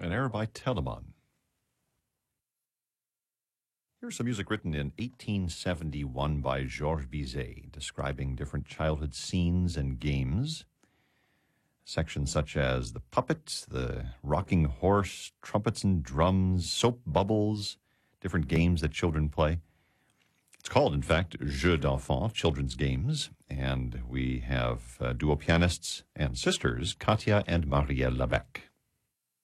An air by Telemann. Here's some music written in 1871 by Georges Bizet, describing different childhood scenes and games. Sections such as the puppet, the rocking horse, trumpets and drums, soap bubbles, different games that children play. It's called, in fact, Jeux d'enfants, children's games, and we have duo pianists and sisters, Katia and Marielle Lebec.